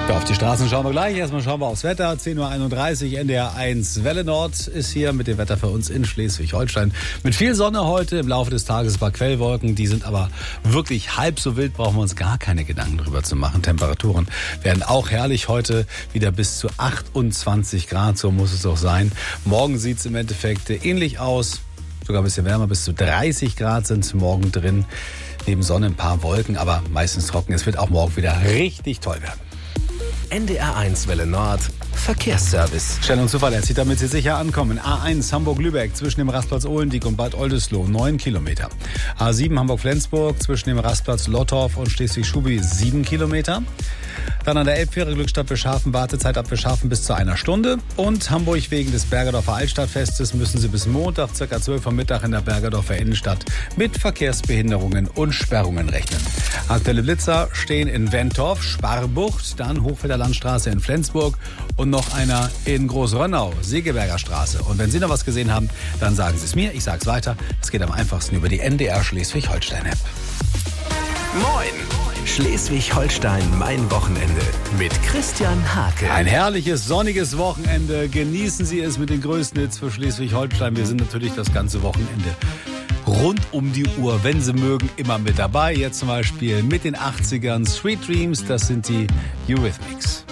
Ja, auf die Straßen schauen wir gleich. Erstmal schauen wir aufs Wetter. 10.31 Uhr, NDR 1 Welle Nord ist hier mit dem Wetter für uns in Schleswig-Holstein. Mit viel Sonne heute, im Laufe des Tages ein paar Quellwolken. Die sind aber wirklich halb so wild, brauchen wir uns gar keine Gedanken drüber zu machen. Temperaturen werden auch herrlich heute, wieder bis zu 28 Grad, so muss es auch sein. Morgen sieht es im Endeffekt ähnlich aus, sogar ein bisschen wärmer, bis zu 30 Grad sind morgen drin. Neben Sonne ein paar Wolken, aber meistens trocken. Es wird auch morgen wieder richtig toll werden. NDR 1 Welle Nord Verkehrsservice. Schnell und zuverlässig, damit Sie sicher ankommen. A1 Hamburg-Lübeck zwischen dem Rastplatz Ohlendieck und Bad Oldesloe 9 Kilometer. A7 Hamburg-Flensburg zwischen dem Rastplatz Lottorf und Schleswig-Schubi 7 Kilometer. Dann an der Elbfähre Glückstadt Beschafen, Wartezeit ab Beschafen bis zu 1 Stunde. Und Hamburg wegen des Bergerdorfer Altstadtfestes müssen Sie bis Montag ca. 12 Uhr Mittag in der Bergerdorfer Innenstadt mit Verkehrsbehinderungen und Sperrungen rechnen. Aktuelle Blitzer stehen in Wentorf, Sparbucht, dann Hochfelder Landstraße in Flensburg und noch einer in Großrönnau, Segeberger Straße. Und wenn Sie noch was gesehen haben, dann sagen Sie es mir, ich sage es weiter. Es geht am einfachsten über die NDR Schleswig-Holstein-App. Moin! Schleswig-Holstein, mein Wochenende mit Christian Hake. Ein herrliches, sonniges Wochenende. Genießen Sie es mit den größten Hits für Schleswig-Holstein. Wir sind natürlich das ganze Wochenende rund um die Uhr, wenn Sie mögen, immer mit dabei. Jetzt zum Beispiel mit den 80ern Sweet Dreams, das sind die Eurythmics.